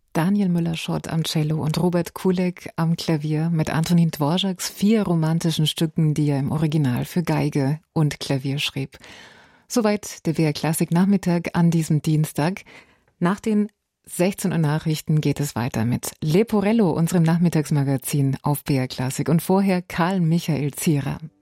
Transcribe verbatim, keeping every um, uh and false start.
Daniel Müller-Schott am Cello und Robert Kulek am Klavier mit Antonin Dvořáks vier romantischen Stücken, die er im Original für Geige und Klavier schrieb. Soweit der W R Klassik Nachmittag an diesem Dienstag. Nach den sechzehn Uhr Nachrichten geht es weiter mit Leporello, unserem Nachmittagsmagazin auf B R Klassik. Und vorher Karl Michael Zierer.